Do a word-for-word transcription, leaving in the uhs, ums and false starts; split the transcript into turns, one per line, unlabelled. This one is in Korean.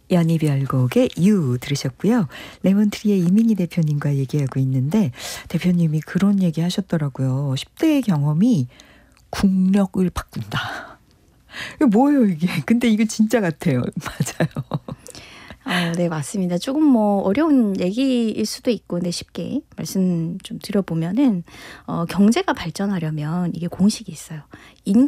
연희별곡의 유 들으셨고요. 레몬트리의 이민희 대표님과 얘기하고 있는데 대표님이 그런 얘기 하셨더라고요. 십 대의 경험이 국력을 바꾼다. 이게 뭐예요 이게. 근데 이거 진짜 같아요. 맞아요.
어, 네, 맞습니다. 조금 뭐 어려운 얘기일 수도 있고, 근데 쉽게 말씀 좀 드려보면은, 어, 경제가 발전하려면 이게 공식이 있어요.